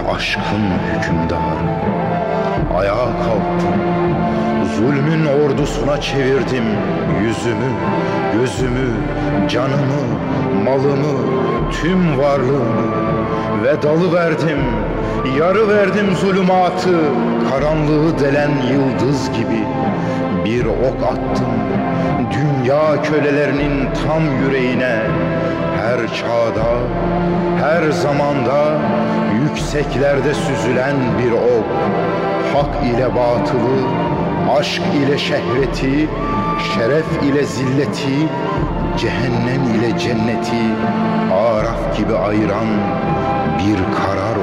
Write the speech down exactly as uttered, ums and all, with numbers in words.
aşkın hükümdarı. Ayağa kalktım, zulmün ordusuna çevirdim yüzümü, gözümü, canımı, malımı, tüm varlığımı ve dalıverdim, yarı verdim zulümatı, karanlığı delen yıldız gibi. Bir ok attım dünya kölelerinin tam yüreğine. Her çağda, her zamanda yükseklerde süzülen bir ok, hak ile batılı, aşk ile şehveti, şeref ile zilleti, cehennem ile cenneti Araf gibi ayıran bir karar